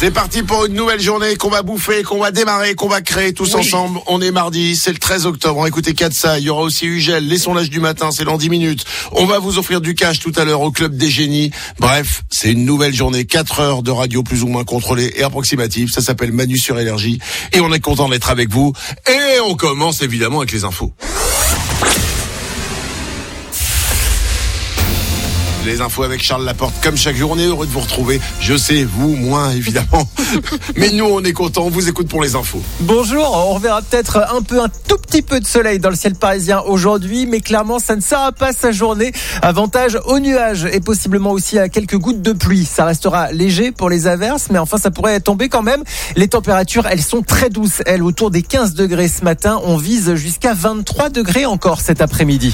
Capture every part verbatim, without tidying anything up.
C'est parti pour une nouvelle journée qu'on va bouffer, qu'on va démarrer, qu'on va créer tous oui. ensemble. On est mardi, c'est le treize octobre. Écoutez Katsa, il y aura aussi Ugel, les sondages du matin, c'est dans dix minutes. On va vous offrir du cash tout à l'heure au Club des Génies. Bref, c'est une nouvelle journée, quatre heures de radio plus ou moins contrôlée et approximative. Ça s'appelle Manu sur Énergie et on est content d'être avec vous. Et on commence évidemment avec les infos. Les infos avec Charles Laporte, comme chaque jour, on est heureux de vous retrouver. Je sais, vous, moins, évidemment. Mais nous, on est contents, on vous écoute pour les infos. Bonjour, on reverra peut-être un peu, un tout petit peu de soleil dans le ciel parisien aujourd'hui, mais clairement, ça ne sera pas sa journée. Avantage aux nuages et possiblement aussi à quelques gouttes de pluie. Ça restera léger pour les averses, mais enfin, ça pourrait tomber quand même. Les températures, elles sont très douces, elles, autour des quinze degrés ce matin. On vise jusqu'à vingt-trois degrés encore cet après-midi.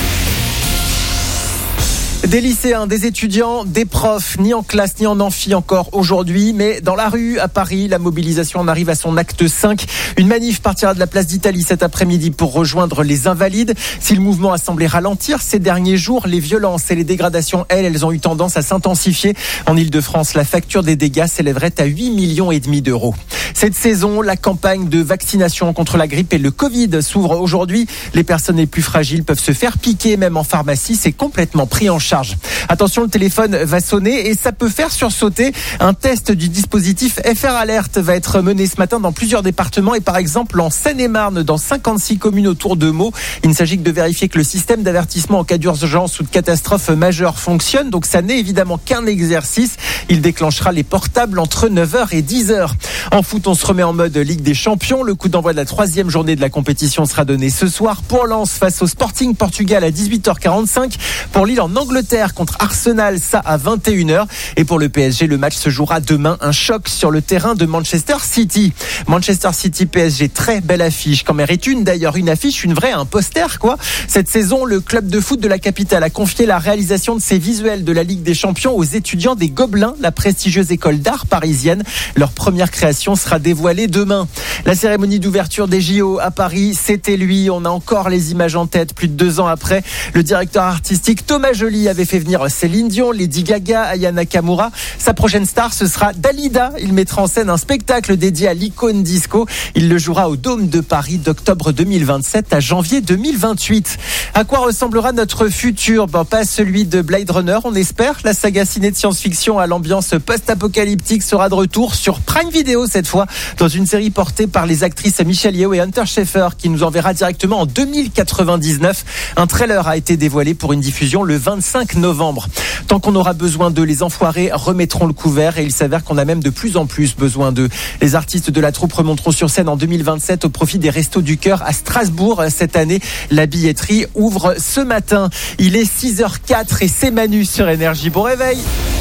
Des lycéens, des étudiants, des profs, ni en classe ni en amphi encore aujourd'hui, mais dans la rue à Paris, la mobilisation en arrive à son acte cinq. Une manif partira de la place d'Italie cet après-midi pour rejoindre les Invalides. Si le mouvement a semblé ralentir ces derniers jours, les violences et les dégradations, elles, elles ont eu tendance à s'intensifier. En Ile-de-France, la facture des dégâts s'élèverait à huit millions et demi d'euros. Cette saison, la campagne de vaccination contre la grippe et le Covid s'ouvre aujourd'hui. Les personnes les plus fragiles peuvent se faire piquer, même en pharmacie, c'est complètement pris en charge. Attention, le téléphone va sonner et ça peut faire sursauter. Un test du dispositif F R Alert va être mené ce matin dans plusieurs départements et par exemple en Seine-et-Marne, dans cinquante-six communes autour de Meaux. Il ne s'agit que de vérifier que le système d'avertissement en cas d'urgence ou de catastrophe majeure fonctionne. Donc ça n'est évidemment qu'un exercice. Il déclenchera les portables entre neuf heures et dix heures. En foot, on se remet en mode Ligue des Champions. Le coup d'envoi de la troisième journée de la compétition sera donné ce soir pour Lens face au Sporting Portugal à dix-huit heures quarante-cinq. Pour Lille en Angleterre contre Arsenal, ça à vingt et une heures. Et pour le P S G, le match se jouera demain. Un choc sur le terrain de Manchester City. Manchester City P S G, très belle affiche. Qu'en mérite une d'ailleurs, une affiche, une vraie, un poster quoi. Cette saison, le club de foot de la capitale a confié la réalisation de ses visuels de la Ligue des Champions aux étudiants des Gobelins, la prestigieuse école d'art parisienne. Leur première création sera dévoilée demain. La cérémonie d'ouverture des J O à Paris, c'était lui. On a encore les images en tête plus de deux ans après. Le directeur artistique Thomas Joly avait fait venir Céline Dion, Lady Gaga, Aya Nakamura. Sa prochaine star, ce sera Dalida. Il mettra en scène un spectacle dédié à l'icône disco. Il le jouera au Dôme de Paris d'octobre deux mille vingt-sept à janvier deux mille vingt-huit. À quoi ressemblera notre futur ? Ben, pas celui de Blade Runner, on espère. La saga ciné de science-fiction à l'ambiance post-apocalyptique sera de retour sur Prime Video cette fois, dans une série portée par les actrices Michelle Yeoh et Hunter Schafer, qui nous enverra directement en deux mille quatre-vingt-dix-neuf. Un trailer a été dévoilé pour une diffusion le vingt-cinq novembre. Tant qu'on aura besoin d'eux, les enfoirés remettront le couvert et il s'avère qu'on a même de plus en plus besoin d'eux. Les artistes de la troupe remonteront sur scène en deux mille vingt-sept au profit des Restos du Cœur à Strasbourg. Cette année, la billetterie ouvre ce matin. Il est six heures zéro quatre et c'est Manu sur Énergie. Bon réveil.